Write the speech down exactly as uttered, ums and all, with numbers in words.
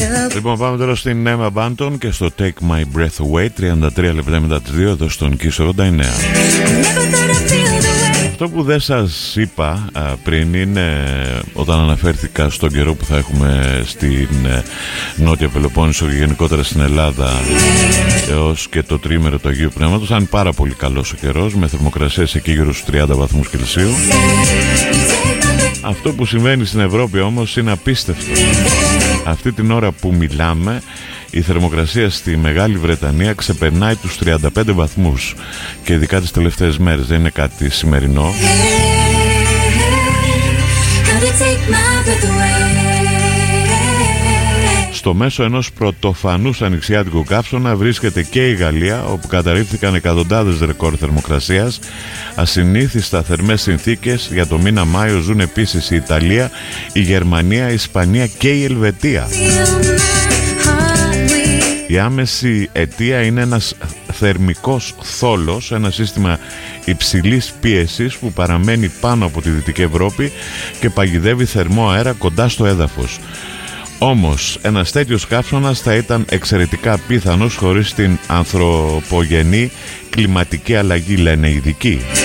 Λοιπόν, πάμε τώρα στην Emma Bunton και στο Take My Breath Away. Τριάντα τρία λεπτά μετά τις δύο εδώ στον Kiss ογδόντα εννέα. Αυτό που δεν σας είπα α, πριν είναι όταν αναφέρθηκα στον καιρό που θα έχουμε στην ε, Νότια Πελοπόννησο και γενικότερα στην Ελλάδα έως και το τρίμερο του Αγίου Πνεύματος. Θα είναι πάρα πολύ καλός ο καιρός με θερμοκρασίες εκεί γύρω στους τριάντα βαθμούς Κελσίου. Αυτό που συμβαίνει στην Ευρώπη όμως είναι απίστευτο. Αυτή την ώρα που μιλάμε η θερμοκρασία στη Μεγάλη Βρετανία ξεπερνάει τους τριάντα πέντε βαθμούς και ειδικά τις τελευταίες μέρες, δεν είναι κάτι σημερινό. Στο μέσο ενός πρωτοφανούς ανοιξιάτικου καύσωνα βρίσκεται και η Γαλλία, όπου καταρρίφθηκαν εκατοντάδες ρεκόρ θερμοκρασίας. Ασυνήθιστα θερμές συνθήκες για το μήνα Μάιο ζουν επίσης η Ιταλία, η Γερμανία, η Ισπανία και η Ελβετία. Η άμεση αιτία είναι ένας θερμικός θόλος, ένα σύστημα υψηλής πίεσης που παραμένει πάνω από τη Δυτική Ευρώπη και παγιδεύει θερμό αέρα κοντά στο έδαφος. Όμως ένας τέτοιος καύσωνας θα ήταν εξαιρετικά πιθανός χωρίς την ανθρωπογενή κλιματική αλλαγή, λένε οι ειδικοί.